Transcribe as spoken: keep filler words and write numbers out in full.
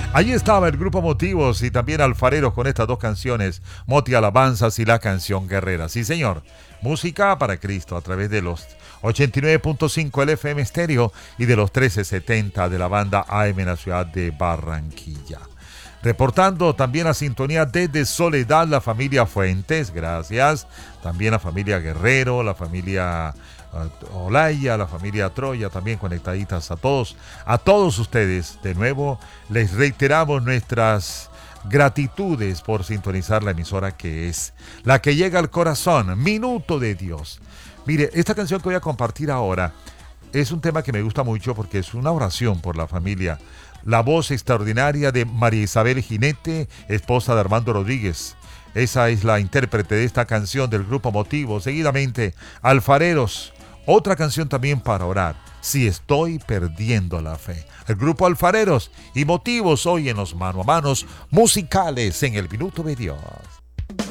Allí estaba el grupo Motivos y también Alfareros con estas dos canciones, Moti Alabanzas y la canción Guerrera. Sí, señor. Música para Cristo a través de los ochenta y nueve punto cinco el F M estéreo y de los trece setenta de la banda A M en la ciudad de Barranquilla. Reportando también la sintonía desde Soledad, la familia Fuentes, gracias. También la familia Guerrero, la familia uh, Olaya, la familia Troya, también conectaditas a todos. A todos ustedes, de nuevo, les reiteramos nuestras gratitudes por sintonizar la emisora que es la que llega al corazón, Minuto de Dios. Mire, esta canción que voy a compartir ahora es un tema que me gusta mucho porque es una oración por la familia. La voz extraordinaria de María Isabel Jinete, esposa de Armando Rodríguez. Esa es la intérprete de esta canción del grupo Motivo. Seguidamente, Alfareros, otra canción también para orar. Si estoy perdiendo la fe. El grupo Alfareros y Motivos hoy en los mano a manos musicales en el Minuto de Dios.